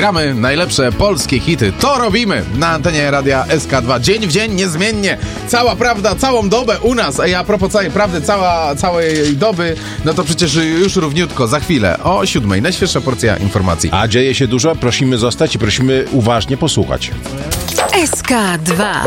gramy najlepsze polskie hity. To robimy na antenie radia SK2. Dzień w dzień, niezmiennie. Cała prawda, całą dobę u nas. A a propos całej prawdy, całej doby, no to przecież już równiutko, za chwilę o 7:00. Najświeższa porcja informacji. A dzieje się dużo, prosimy zostać i prosimy uważnie posłuchać. SK2